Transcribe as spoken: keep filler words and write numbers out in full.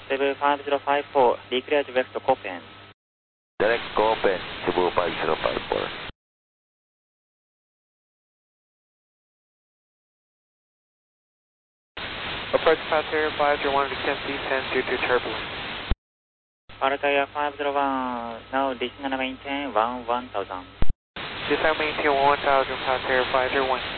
Cebu five zero five four, declare direct to Copen. Direct Copen, Cebu five zero five four. Approach passenger five zero one, descent descent due to turbulence. Parataya five zero one, now descend and maintain one one thousand. Descend maintain one thousand, passenger five zero one.